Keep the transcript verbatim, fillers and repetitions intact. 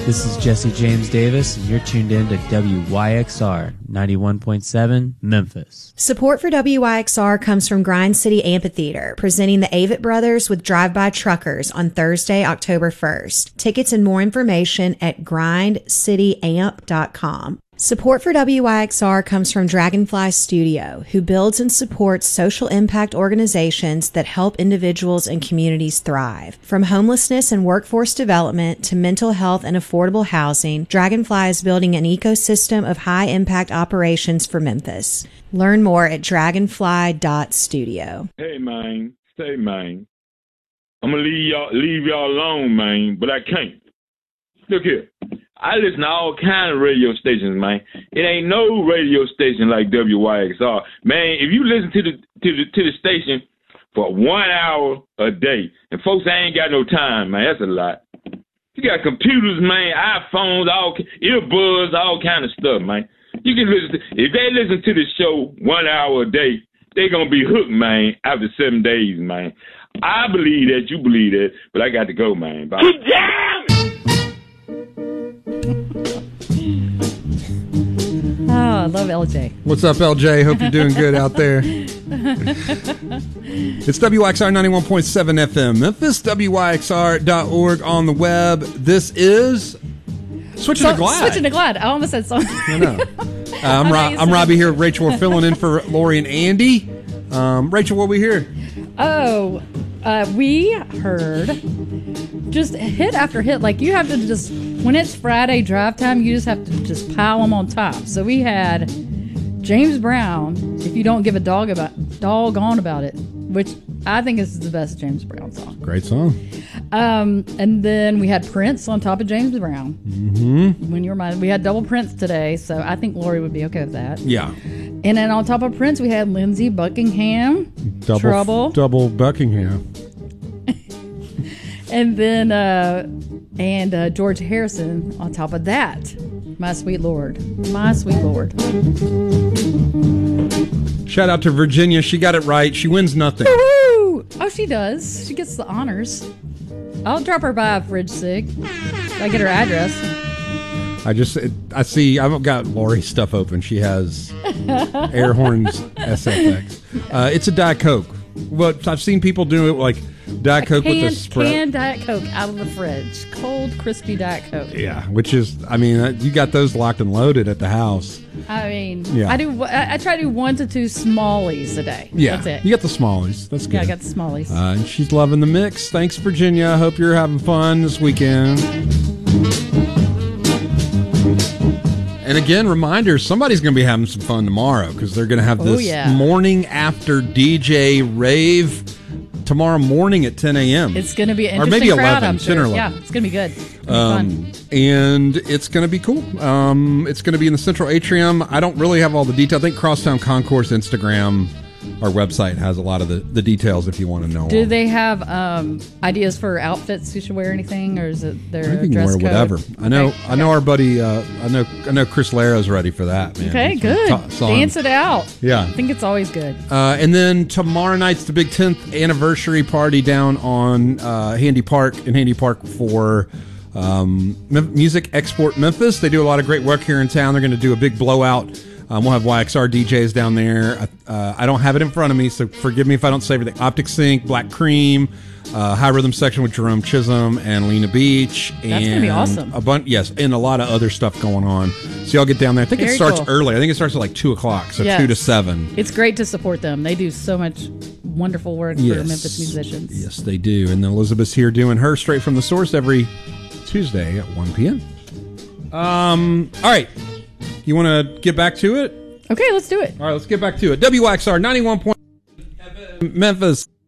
This is Jesse James Davis, and you're tuned in to W Y X R ninety-one point seven Memphis. Support for W Y X R comes from Grind City Amphitheater, presenting the Avett Brothers with Drive-By Truckers on Thursday, October first. Tickets and more information at grind city amp dot com. Support for W Y X R comes from Dragonfly Studio, who builds and supports social impact organizations that help individuals and communities thrive. From homelessness and workforce development to mental health and affordable housing, Dragonfly is building an ecosystem of high-impact operations for Memphis. Learn more at dragonfly dot studio. Hey, man. Say, man. I'm going to leave y'all, leave y'all alone, man, but I can't. Look here. I listen to all kind of radio stations, man. It ain't no radio station like W Y X R. Man, if you listen to the to the to the station for one hour a day, and folks ain't got no time, man, that's a lot. You got computers, man, iPhones, all earbuds, all kind of stuff, man. You can listen to, if they listen to the show one hour a day, they gonna be hooked, man, after seven days, man. I believe that, you believe that, but I got to go, man. Bye. Damn! Oh, I love L J. What's up, L J? Hope you're doing good out there. It's W Y X R ninety-one point seven F M, Memphis, W Y X R dot org on the web. This is Switching so, to Glad. Switching to Glad. I almost said something. I know. Uh, I'm, Ro- I'm Robbie here. Rachel, we're filling in for Lori and Andy. Um, Rachel, what we hear? Oh, uh, we heard just hit after hit. Like, you have to just, when it's Friday drive time, you just have to just pile them on top. So we had James Brown, If You Don't Give a Dog About Dog On About It, which I think is the best James Brown song. Great song. Um, and then we had Prince on top of James Brown. Mm-hmm. When you remind, we had double Prince today, so I think Lori would be okay with that. Yeah. And then on top of Prince, we had Lindsey Buckingham, double, Trouble, double Buckingham, and then uh, and uh, George Harrison on top of that. My sweet Lord, my sweet Lord. Shout out to Virginia. She got it right. She wins nothing. Woo-hoo! Oh, she does. She gets the honors. I'll drop her by a fridge sig. I get her address. I just, it, I see, I've got Lori's stuff open. She has Air Horns S F X. Uh, it's a Diet Coke. But I've seen people do it like Diet Coke canned, with a spread. Canned Diet Coke out of the fridge. Cold, crispy Diet Coke. Yeah, which is, I mean, you got those locked and loaded at the house. I mean, yeah. I do. I, I try to do one to two Smallies a day. Yeah, that's it. You got the Smallies. That's good. Yeah, I got the Smallies. Uh, and she's loving the mix. Thanks, Virginia. I hope you're having fun this weekend. And again, reminder, somebody's going to be having some fun tomorrow because they're going to have this oh, yeah. morning after D J rave tomorrow morning at ten a.m. It's going to be an or interesting maybe crowd, eleven, I'm ten sure. or eleven. Yeah, it's going to be good. It's gonna be Um, fun. and it's going to be cool. Um, it's going to be in the Central Atrium. I don't really have all the details. I think Crosstown Concourse Instagram, our website, has a lot of the, the details if you want to know. Do they have um, ideas for outfits you should wear, anything, or is it their I think you can dress wear code? whatever. I know. Okay. I know our buddy. Uh, I know. I know Chris Lara's ready for that. Man. Okay, He's good. ta- saw him. Dance it out. Yeah. I think it's always good. Uh, and then tomorrow night's the big tenth anniversary party down on uh, Handy Park in Handy Park for um, M- Music Export Memphis. They do a lot of great work here in town. They're going to do a big blowout. Um, we'll have Y X R D Js down there. Uh, I don't have it in front of me, so forgive me if I don't say everything. Optic Sync, Black Cream, uh, High Rhythm Section with Jerome Chisholm and Lena Beach. That's and gonna be awesome. A bunch, yes, and a lot of other stuff going on. So y'all get down there. I think Very it starts cool. early. I think it starts at like two o'clock, so Yes. two to seven. It's great to support them. They do so much wonderful work Yes. for Memphis musicians. Yes, they do. And then Elizabeth's here doing her Straight from the Source every Tuesday at one p.m. Um, all right. You want to get back to it? Okay, let's do it. All right, let's get back to it. W X R ninety-one point seven Memphis.